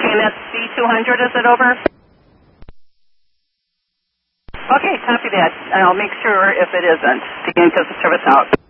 and that's B200, is it over? Okay, copy that. I'll make sure if it isn't to get the service out.